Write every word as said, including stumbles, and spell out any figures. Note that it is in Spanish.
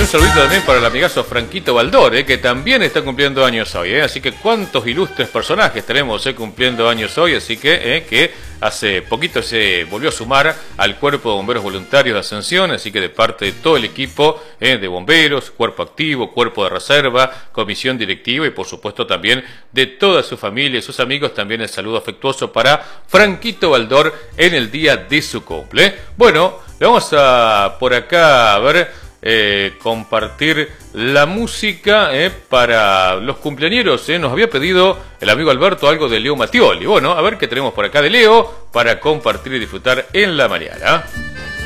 un saludito también para el amigazo Franquito Baldor, eh, que también está cumpliendo años hoy. Eh. Así que cuántos ilustres personajes tenemos eh, cumpliendo años hoy. Así que, eh, que hace poquito se volvió a sumar al Cuerpo de Bomberos Voluntarios de Ascensión. Así que de parte de todo el equipo eh, de bomberos, cuerpo activo, cuerpo de reserva, comisión directiva y por supuesto también de toda su familia y sus amigos, también el saludo afectuoso para Franquito Baldor en el día de su cumple. Bueno, le vamos a por acá a ver... Eh, compartir la música eh, para los cumpleañeros. Eh. Nos había pedido el amigo Alberto algo de Leo Mattioli. Bueno, a ver qué tenemos por acá de Leo para compartir y disfrutar en la mañana.